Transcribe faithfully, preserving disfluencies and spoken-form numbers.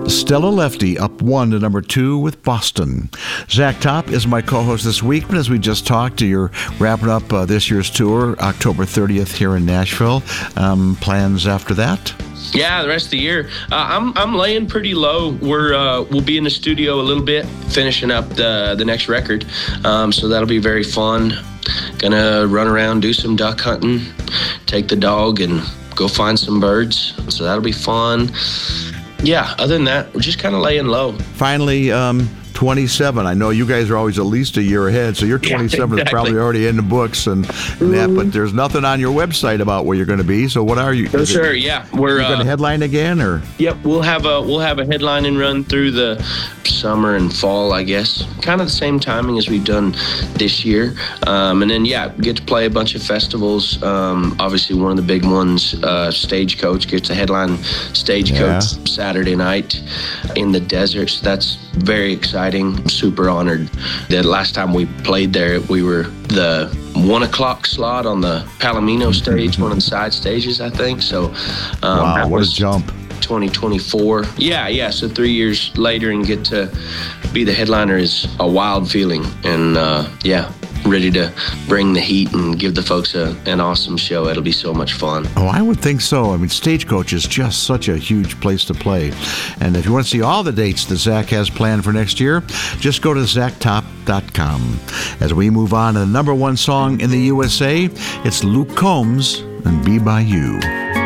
Stella Lefty up one to number two with Boston. Zach Top is my co-host this week, but as we just talked, you're wrapping up uh, this year's tour, October thirtieth here in Nashville. Um, plans after that? Yeah, the rest of the year, uh, I'm I'm laying pretty low. We're uh, we'll be in the studio a little bit, finishing up the the next record, um, so that'll be very fun. Gonna run around, do some duck hunting, take the dog, and go find some birds. So that'll be fun. Yeah, other than that, we're just kind of laying low. Finally, um, twenty-seven. I know you guys are always at least a year ahead, so your twenty-seven yeah, exactly. is probably already in the books and, and mm. that, but there's nothing on your website about where you're going to be, so what are you? For sure, it, yeah. We're going to uh, headline again, or? Yep, we'll have a we'll have a headlining run through the summer and fall, I guess. Kind of the same timing as we've done this year. Um, and then, yeah, get to play a bunch of festivals. Um, obviously, one of the big ones, uh, Stagecoach, gets a headline Stagecoach yeah. Saturday night in the desert. So that's very exciting. Super honored. The last time we played there, we were the one o'clock slot on the Palomino stage, one of the side stages, I think. So, um, wow, that what was a jump. twenty twenty-four. Yeah, yeah. So three years later and get to be the headliner is a wild feeling. And uh, yeah, ready to bring the heat and give the folks a, an awesome show. It'll be so much fun. Oh, I would think so. I mean, Stagecoach is just such a huge place to play. And if you want to see all the dates that Zach has planned for next year, just go to zach top dot com. As we move on to the number one song in the U S A, it's Luke Combs and Be By You.